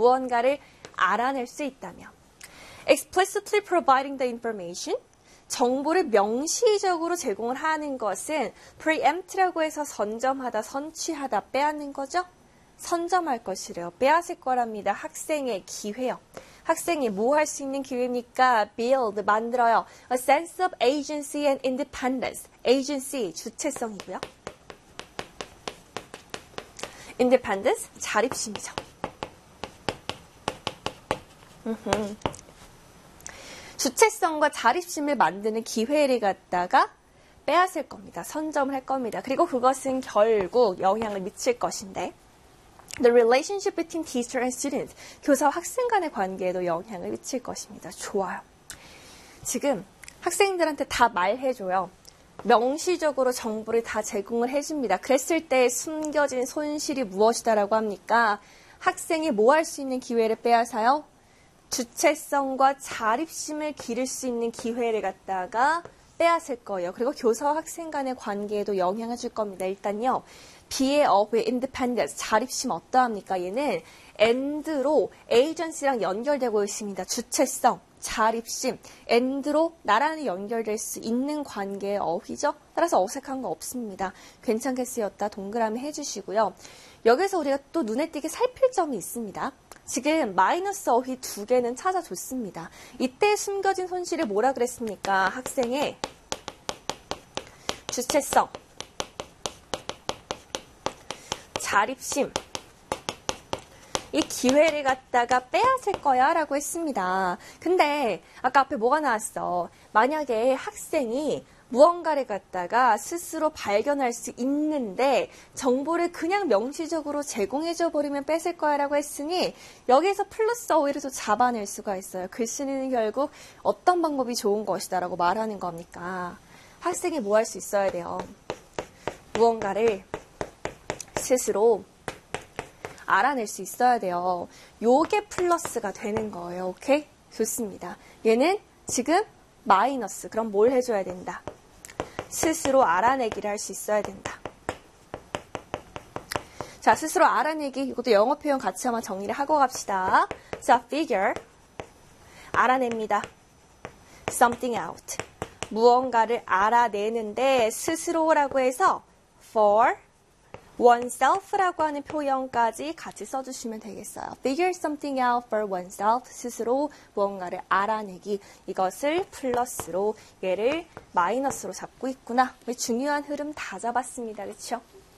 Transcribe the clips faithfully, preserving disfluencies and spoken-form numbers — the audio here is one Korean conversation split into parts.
무언가를 알아낼 수 있다며. explicitly providing the information, 정보를 명시적으로 제공을 하는 것은 preempt라고 해서 선점하다, 선취하다, 빼앗는 거죠? 선점할 것이래요. 빼앗을 거랍니다. 학생의 기회요. 학생이 뭐 할 수 있는 기회입니까? build, 만들어요. a sense of agency and independence. agency, 주체성이고요. independence, 자립심이죠. 음흠. 주체성과 자립심을 만드는 기회를 갖다가 빼앗을 겁니다. 선점을 할 겁니다. 그리고 그것은 결국 영향을 미칠 것인데 The relationship between teacher and student, 교사와 학생 간의 관계에도 영향을 미칠 것입니다. 좋아요. 지금 학생들한테 다 말해줘요. 명시적으로 정보를 다 제공을 해줍니다. 그랬을 때 숨겨진 손실이 무엇이다라고 합니까? 학생이 뭐 할 수 있는 기회를 빼앗아요? 주체성과 자립심을 기를 수 있는 기회를 갖다가 빼앗을 거예요. 그리고 교사와 학생 간의 관계에도 영향을 줄 겁니다. 일단요. B의 of의 independence, 자립심 어떠합니까? 얘는 and로 agency랑 연결되고 있습니다. 주체성, 자립심, and로 나란히 연결될 수 있는 관계의 어휘죠. 따라서 어색한 거 없습니다. 괜찮게 쓰였다 동그라미 해주시고요. 여기서 우리가 또 눈에 띄게 살필 점이 있습니다. 지금 마이너스 어휘 두 개는 찾아줬습니다. 이때 숨겨진 손실을 뭐라 그랬습니까? 학생의 주체성, 자립심, 이 기회를 갖다가 빼앗을 거야 라고 했습니다. 근데 아까 앞에 뭐가 나왔어? 만약에 학생이 무언가를 갖다가 스스로 발견할 수 있는데 정보를 그냥 명시적으로 제공해줘 버리면 뺏을 거야 라고 했으니 여기서 플러스 어휘를 또 잡아낼 수가 있어요. 글쓰기는 결국 어떤 방법이 좋은 것이다 라고 말하는 겁니까? 학생이 뭐 할 수 있어야 돼요? 무언가를 스스로 알아낼 수 있어야 돼요. 요게 플러스가 되는 거예요. 오케이? 좋습니다. 얘는 지금 마이너스. 그럼 뭘 해줘야 된다? 스스로 알아내기를 할 수 있어야 된다. 자, 스스로 알아내기. 이것도 영어 표현 같이 한번 정리를 하고 갑시다. 자, figure. 알아냅니다. something out. 무언가를 알아내는데 스스로라고 해서 for oneself라고 하는 표현까지 같이 써주시면 되겠어요. Figure something out for oneself. 스스로 무언가를 알아내기. 이것을 플러스로, 얘를 마이너스로 잡고 있구나. 중요한 흐름 다 잡았습니다. 그렇죠?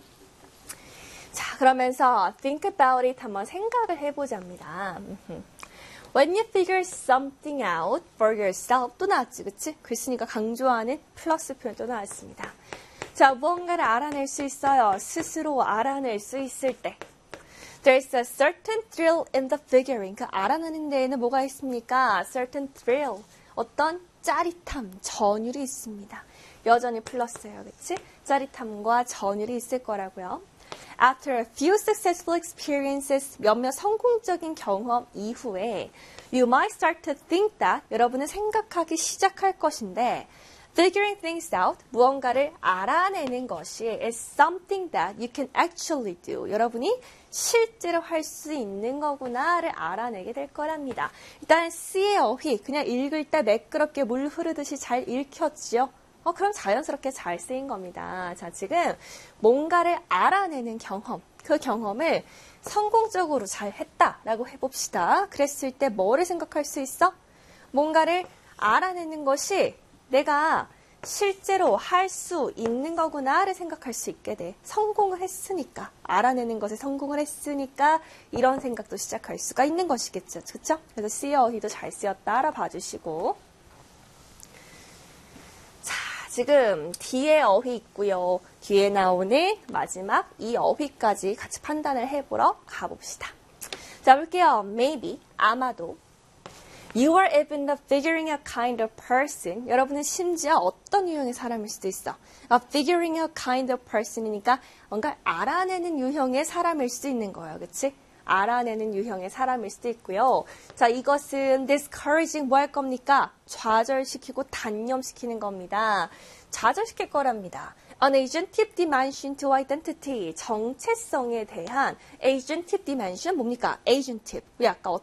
자, 그러면서 think about it 한번 생각을 해보자입니다. When you figure something out for yourself 또 나왔지, 그치? 글쓰니까 강조하는 플러스 표현 또 나왔습니다. 자, 무언가를 알아낼 수 있어요. 스스로 알아낼 수 있을 때. There's a certain thrill in the figuring. 그 알아내는 데에는 뭐가 있습니까? Certain thrill. 어떤 짜릿함, 전율이 있습니다. 여전히 플러스예요. 그치? 짜릿함과 전율이 있을 거라고요. After a few successful experiences, 몇몇 성공적인 경험 이후에 you might start to think that, 여러분은 생각하기 시작할 것인데 Figuring things out, 무언가를 알아내는 것이 is something that you can actually do. 여러분이 실제로 할 수 있는 거구나를 알아내게 될 거랍니다. 일단 C의 어휘, 그냥 읽을 때 매끄럽게 물 흐르듯이 잘 읽혔지요? 어, 그럼 자연스럽게 잘 쓰인 겁니다. 자, 지금 뭔가를 알아내는 경험, 그 경험을 성공적으로 잘 했다라고 해봅시다. 그랬을 때 뭐를 생각할 수 있어? 뭔가를 알아내는 것이 내가 실제로 할 수 있는 거구나를 생각할 수 있게 돼. 성공을 했으니까, 알아내는 것에 성공을 했으니까 이런 생각도 시작할 수가 있는 것이겠죠. 그렇죠? 그래서 C의 어휘도 잘 쓰였다 알아봐 주시고. 자, 지금 D의 어휘 있고요. 뒤에 나오는 마지막 이 어휘까지 같이 판단을 해보러 가봅시다. 자, 볼게요. Maybe, 아마도. You are even figuring a kind of person. 여러분은 심지어 어떤 유형의 사람일 수도 있어. A figuring a kind of person이니까 뭔가 알아내는 유형의 사람일 수도 있는 거예요. 그치? 알아내는 유형의 사람일 수도 있고요. 자, 이것은 discouraging 뭐 할 겁니까? 좌절시키고 단념시키는 겁니다. 좌절시킬 거랍니다. An agentive dimension to identity. 정체성에 대한 agentive dimension 뭡니까? agentive. 우리 아까